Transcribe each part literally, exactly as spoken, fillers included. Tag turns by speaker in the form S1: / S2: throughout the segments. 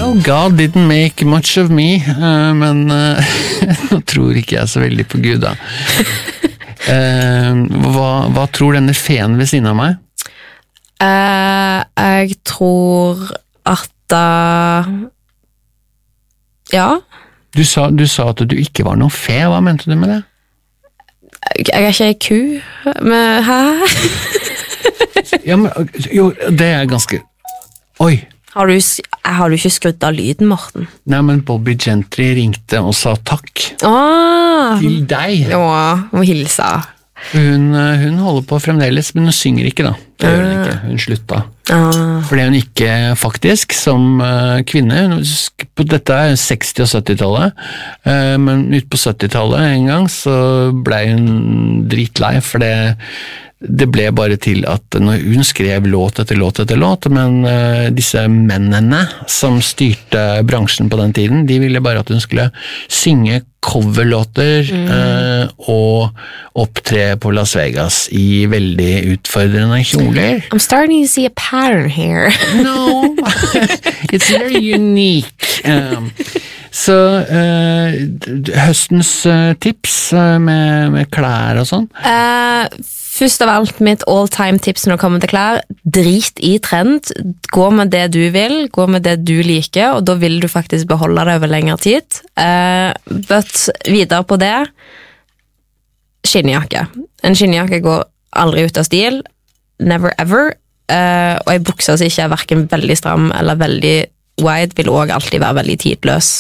S1: Well, God didn't make much of me, uh, men uh, nå tror ikke jeg så veldig på Gud da. uh, hva, hva tror denne feen ved siden av meg?
S2: Uh, jeg tror at uh, ja.
S1: Du sa, du sa at du ikke var noen fe, hva mente du med det?
S2: Jeg er ikke en ku, men hæ?
S1: Ja, men, jo, det er ganske... Oi!
S2: Har du, har du ikke skrudd av lyden, Morten?
S1: Nei, men Bobby Gentry ringte og sa takk.
S2: Ah,
S1: Til deg.
S2: Ja, må hilse.
S1: Hun, hun holder på fremdeles, men hun synger ikke da. Det gjør hun ikke, hun slutta.
S2: Ah.
S1: For det er hun ikke faktisk, som uh, kvinne. På dette er seksti- og syttitallet, uh, men ut på syttitallet en gang så ble hun dritlei, for det det ble bare til at når hun skrev låt etter låt etter låt, men uh, disse mennene som styrte bransjen på den tiden, de ville bare at hun skulle synge coverlåter mm. uh, og opptre på Las Vegas i veldig utfordrende kjoler.
S2: I'm starting to see a pattern here.
S1: No, it's very unique. Um, så uh, høstens uh, tips uh, med, med klær og sånn?
S2: Uh, Først av alt, mitt all-time tips når det kommer til klær, drit i trend, gå med det du vil, gå med det du liker, og da vil du faktisk beholde det over lengre tid. Uh, but videre på det, skinnjakke. En skinnjakke går aldri ut av stil, never ever, uh, og en bukse som ikke er hverken veldig stram eller veldig wide, vil også alltid være veldig tidløs.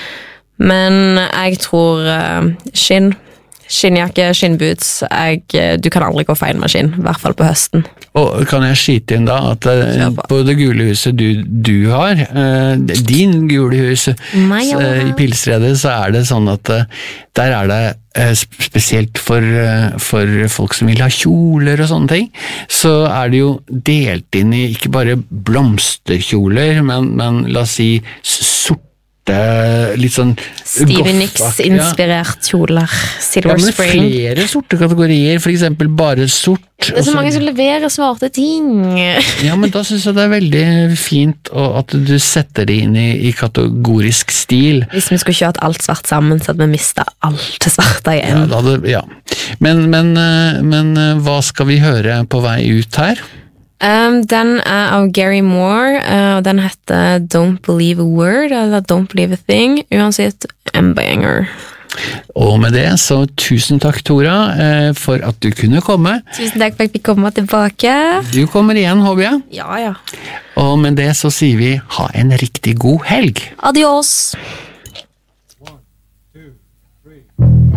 S2: Men jeg tror uh, skinn, skinnjakke, skinnboots, jeg, du kan aldri gå feil med skinn, i hvert fall på høsten. Og
S1: kan jeg skyte inn da, at uh, på det gule huset du, du har, uh, din gule hus,
S2: Nei, ja.
S1: uh, i Pilsredet, så er det sånn at uh, der er det uh, spesielt for, uh, for folk som vil ha kjoler og sånne ting, så er det jo delt inn i ikke bare blomsterkjoler, men, men la oss si sort litt sånn
S2: Stevie Nicks inspirert kjoler, Silver
S1: ja, men
S2: Spring.
S1: Flere sorte kategorier, for eksempel bare sort.
S2: Det er så mange som leverer svarte ting.
S1: Ja, men da synes jeg det er veldig fint at du setter det inn i, i kategorisk stil.
S2: Hvis vi skulle kjørt alt svart sammen, så hadde vi mistet alt det svarte igjen.
S1: Ja, hadde, ja. Men, men, men hva skal vi høre på vei ut her?
S2: Um, den er av Gary Moore, uh, og den heter Don't Believe a Word, eller Don't Believe a Thing, uansett en banger.
S1: Og med det, så tusen takk, Tora, uh, for at du kunne komme.
S2: Tusen takk for at vi kommer tilbake.
S1: Du kommer igjen, håper jeg.
S2: Ja, ja.
S1: Og med det så sier vi, ha en riktig god helg.
S2: Adios.
S3: One, two, three.